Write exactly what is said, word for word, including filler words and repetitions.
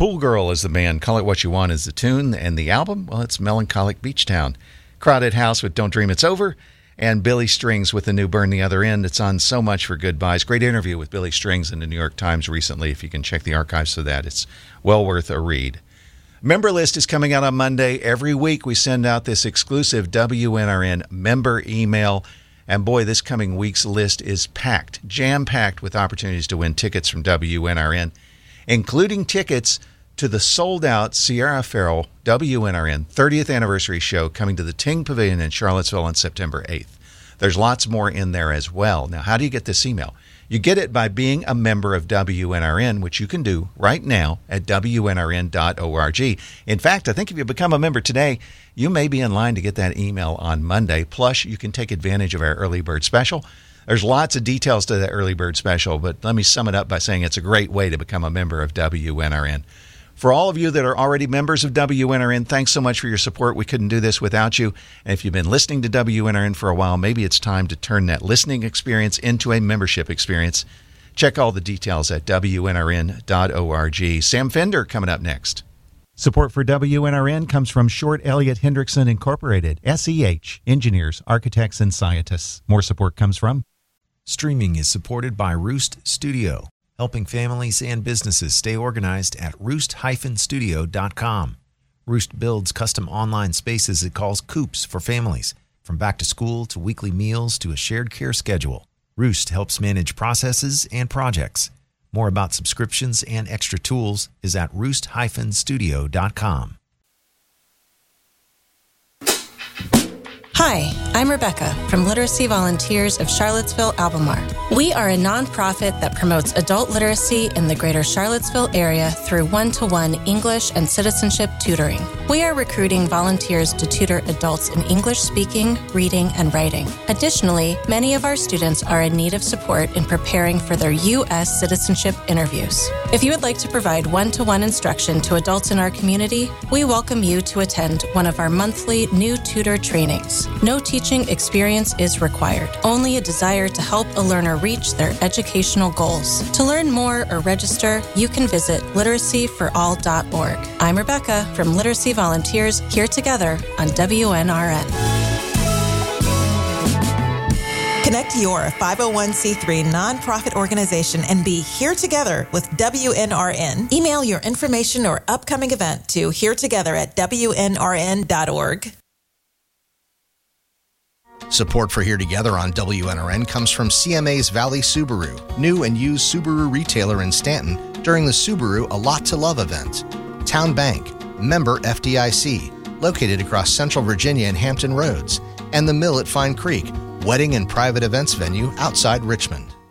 Pool Girl is the band. Call It What You Want is the tune. And the album, well, it's Melancholic Beach Town. Crowded House with Don't Dream It's Over. And Billy Strings with the new Burn the Other End. It's on So Much for Goodbyes. Great interview with Billy Strings in the New York Times recently. If you can check the archives of that, it's well worth a read. Member list is coming out on Monday. Every week we send out this exclusive W N R N member email. And boy, this coming week's list is packed, jam-packed with opportunities to win tickets from W N R N, including tickets to the sold-out Sierra Farrell W N R N thirtieth anniversary show coming to the Ting Pavilion in Charlottesville on September eighth. There's lots more in there as well. Now, how do you get this email? You get it by being a member of W N R N, which you can do right now at W N R N dot org. In fact, I think if you become a member today, you may be in line to get that email on Monday. Plus, you can take advantage of our early bird special. There's lots of details to that early bird special, but let me sum it up by saying it's a great way to become a member of W N R N. For all of you that are already members of W N R N, thanks so much for your support. We couldn't do this without you. And if you've been listening to W N R N for a while, maybe it's time to turn that listening experience into a membership experience. Check all the details at W N R N dot org. Sam Fender coming up next. Support for W N R N comes from Short Elliott Hendrickson Incorporated, S E H, engineers, architects, and scientists. More support comes from Streaming is supported by Roost Studio, helping families and businesses stay organized at roost dash studio dot com. Roost builds custom online spaces it calls coops for families, from back to school to weekly meals to a shared care schedule. Roost helps manage processes and projects. More about subscriptions and extra tools is at roost dash studio dot com. Hi, I'm Rebecca from Literacy Volunteers of Charlottesville, Albemarle. We are a nonprofit that promotes adult literacy in the greater Charlottesville area through one-to-one English and citizenship tutoring. We are recruiting volunteers to tutor adults in English speaking, reading, and writing. Additionally, many of our students are in need of support in preparing for their U S citizenship interviews. If you would like to provide one-to-one instruction to adults in our community, we welcome you to attend one of our monthly new tutor trainings. No teaching experience is required, only a desire to help a learner reach their educational goals. To learn more or register, you can visit literacy for all dot org. I'm Rebecca from Literacy Volunteers, here together on W N R N. Connect your five oh one c three nonprofit organization and be here together with W N R N. Email your information or upcoming event to here together at W N R N dot org. Support for Here Together on W N R N comes from C M A's Valley Subaru, new and used Subaru retailer in Stanton during the Subaru A Lot to Love event. Town Bank, member F D I C, located across Central Virginia and Hampton Roads, and The Mill at Fine Creek, wedding and private events venue outside Richmond.